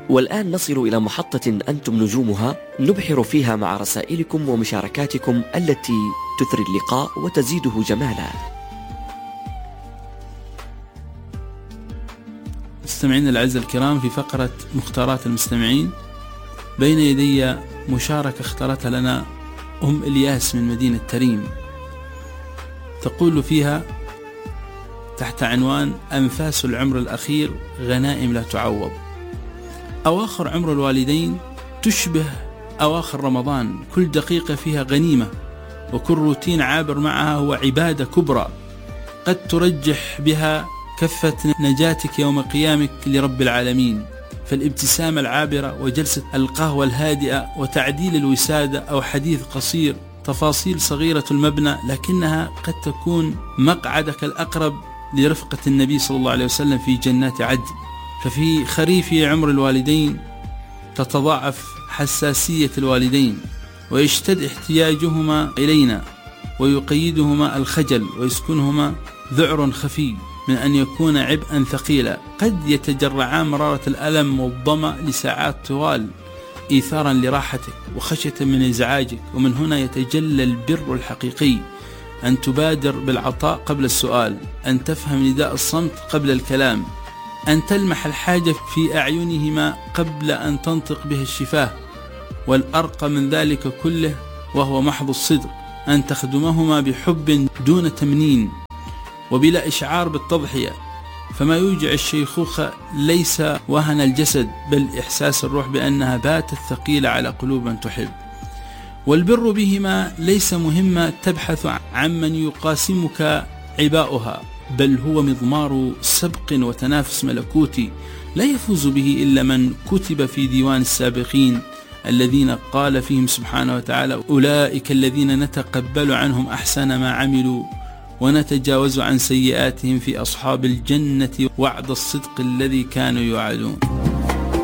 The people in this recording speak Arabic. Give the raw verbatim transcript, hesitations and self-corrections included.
والآن نصل إلى محطة أنتم نجومها، نبحر فيها مع رسائلكم ومشاركاتكم التي تثري اللقاء وتزيده جمالا. مستمعين الأعزاء الكرام، في فقرة مختارات المستمعين بين يدي مشاركة اختارتها لنا أم إلياس من مدينة تريم، تقول فيها تحت عنوان أنفاس العمر الأخير غنائم لا تعوض. أواخر عمر الوالدين تشبه أواخر رمضان، كل دقيقة فيها غنيمة، وكل روتين عابر معها هو عبادة كبرى قد ترجح بها كفة نجاتك يوم قيامك لرب العالمين. فالابتسامة العابرة وجلسة القهوة الهادئة وتعديل الوسادة أو حديث قصير، تفاصيل صغيرة المبنى لكنها قد تكون مقعدك الأقرب لرفقة النبي صلى الله عليه وسلم في جنات عدن. ففي خريف عمر الوالدين تتضاعف حساسية الوالدين ويشتد احتياجهما إلينا، ويقيدهما الخجل ويسكنهما ذعر خفي من أن يكون عبئا ثقيلا. قد يتجرعان مرارة الألم والظمأ لساعات طوال إيثارا لراحتك وخشية من إزعاجك. ومن هنا يتجلى البر الحقيقي، أن تبادر بالعطاء قبل السؤال، أن تفهم نداء الصمت قبل الكلام، أن تلمح الحاجة في أعينهما قبل أن تنطق به الشفاه. والأرقى من ذلك كله وهو محض الصدق، أن تخدمهما بحب دون تمنين وبلا إشعار بالتضحية. فما يوجع الشيخوخة ليس وهن الجسد، بل إحساس الروح بأنها باتت ثقيلة على قلوب من تحب. والبر بهما ليس مهمة تبحث عن من يقاسمك عباؤها، بل هو مضمار سبق وتنافس ملكوتي لا يفوز به إلا من كتب في ديوان السابقين الذين قال فيهم سبحانه وتعالى: أولئك الذين نتقبل عنهم أحسن ما عملوا ونتجاوز عن سيئاتهم في أصحاب الجنة وعد الصدق الذي كانوا يوعدون.